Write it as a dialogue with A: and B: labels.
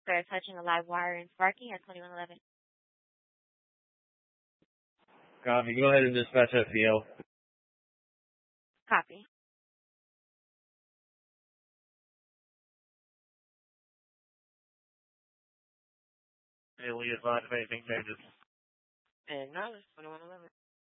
A: start touching the live wire and sparking at 2111.
B: Copy. Go ahead and dispatch FPL.
A: Copy.
B: Hey, Lee, advise if anything changes.
A: Acknowledge 2111.